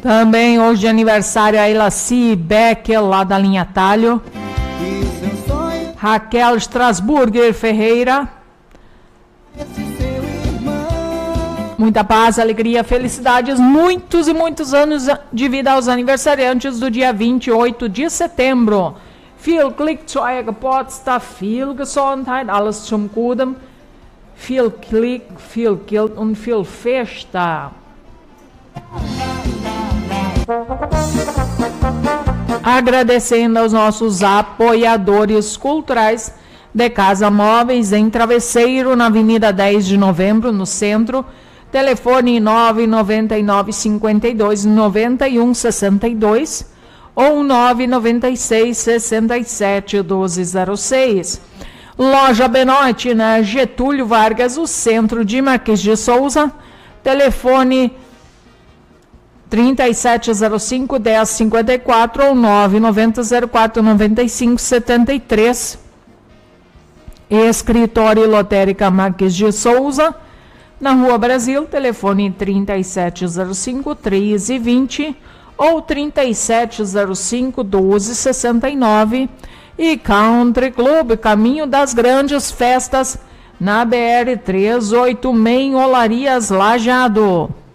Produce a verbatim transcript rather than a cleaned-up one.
Também hoje de aniversário a Elaci Becker, lá da linha Talho. Raquel Strasburger Ferreira. Muita paz, alegria, felicidades, muitos e muitos anos de vida aos aniversariantes do dia vinte e oito de setembro. Viel Glück zu euer Geburtstag, viel Gesundheit, alles zum Guten, viel Glück, viel Geld und viel Festa. Agradecendo aos nossos apoiadores culturais de Casa Móveis em Travesseiro, na Avenida dez de Novembro, no centro. Telefone nove nove nove, cinco dois, nove um seis dois ou nove nove seis, seis sete, um dois zero seis. Loja Benoit, na Getúlio Vargas, o centro de Marquês de Souza. Telefone trinta e sete zero cinco, dez cinquenta e quatro ou nove nove zero zero quatro, nove cinco sete três. Escritório Lotérica Marquês de Souza, na Rua Brasil, telefone trinta e sete zero cinco, treze vinte ou trinta e sete zero cinco, doze sessenta e nove. E Country Club, caminho das grandes festas, na B R trezentos e oitenta e seis, em Olarias, Lajeado.